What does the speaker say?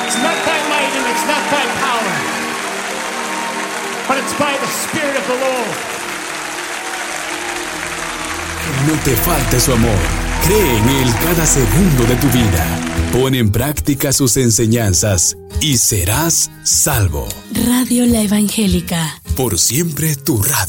It's not by might and it's not by power, but it's by the Spirit of the Lord. No te falte su amor. Cree en Él cada segundo de tu vida. Pon en práctica sus enseñanzas y serás salvo. Radio La Evangélica. Por siempre tu radio.